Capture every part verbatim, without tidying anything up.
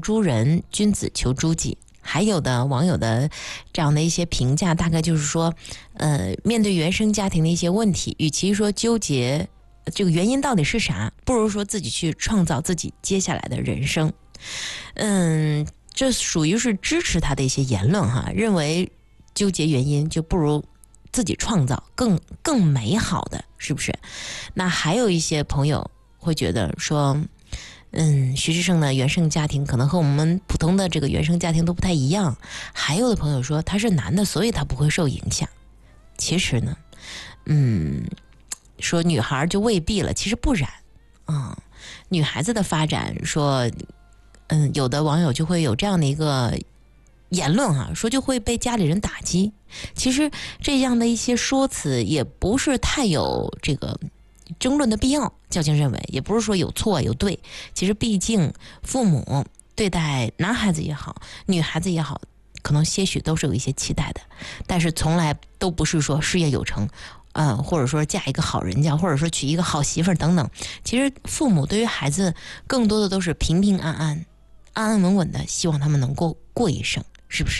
猪人，君子求诸己。还有的网友的这样的一些评价，大概就是说，呃，面对原生家庭的一些问题，与其说纠结这个原因到底是啥，不如说自己去创造自己接下来的人生。嗯，这属于是支持他的一些言论哈，认为纠结原因就不如自己创造更更美好的，是不是？那还有一些朋友会觉得说，嗯，徐志胜的原生家庭可能和我们普通的这个原生家庭都不太一样。还有的朋友说他是男的，所以他不会受影响。其实呢，嗯，说女孩就未必了，其实不然啊、嗯。女孩子的发展说，嗯，有的网友就会有这样的一个言论哈、啊，说就会被家里人打击。其实这样的一些说辞也不是太有这个争论的必要，较劲认为也不是说有错有对，其实毕竟父母对待男孩子也好，女孩子也好，可能些许都是有一些期待的，但是从来都不是说事业有成，呃，或者说嫁一个好人家，或者说娶一个好媳妇儿等等。其实父母对于孩子更多的都是平平安安、安安稳稳的，希望他们能够过一生，是不是？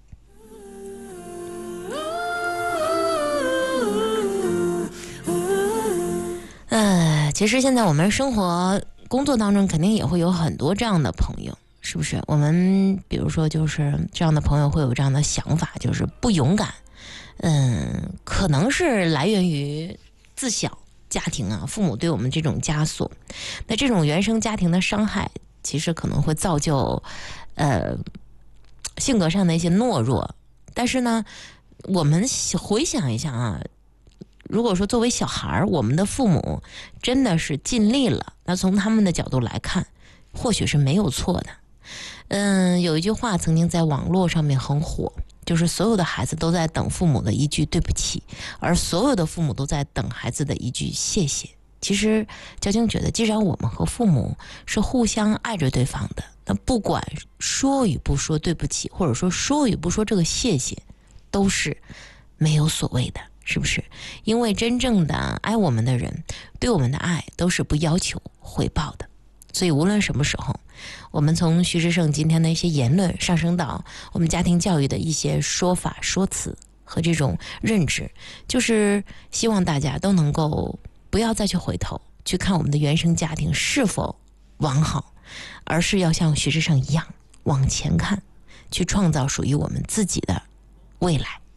呃，其实现在我们生活工作当中肯定也会有很多这样的朋友，是不是？我们比如说就是这样的朋友会有这样的想法，就是不勇敢。嗯，可能是来源于自小家庭啊，父母对我们这种枷锁。那这种原生家庭的伤害，其实可能会造就呃性格上的一些懦弱。但是呢，我们回想一下啊，如果说作为小孩，我们的父母真的是尽力了，那从他们的角度来看，或许是没有错的。嗯，有一句话曾经在网络上面很火，就是所有的孩子都在等父母的一句对不起，而所有的父母都在等孩子的一句谢谢。其实交警觉得，既然我们和父母是互相爱着对方的，那不管说与不说对不起，或者说说与不说这个谢谢，都是没有所谓的，是不是？因为真正的爱我们的人，对我们的爱都是不要求回报的。所以无论什么时候，我们从徐志胜今天的一些言论上升到我们家庭教育的一些说法说辞和这种认知，就是希望大家都能够不要再去回头去看我们的原生家庭是否完好，而是要像徐志胜一样往前看，去创造属于我们自己的未来。